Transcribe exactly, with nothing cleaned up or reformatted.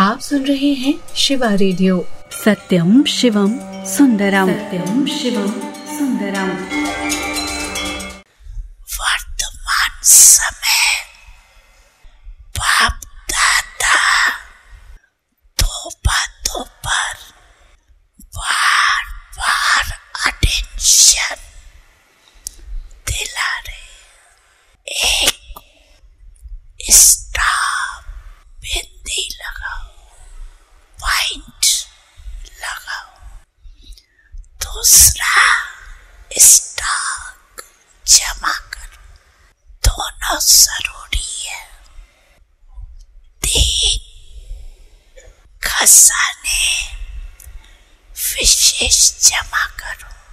आप सुन रहे हैं शिवा रेडियो। सत्यम शिवम सुंदरम, सत्यम शिवम सुंदरम। वर्तमान समय बाप दादा दो बातों पर बार बार अटेंशन दिला रहे। एक, स्टॉप, बिंदी लगाओ, पॉइंट लगाओ। दूसरा, स्टॉक जमा करो, दोनों जरूरी है। तीन, खजाने विशेष जमा करो।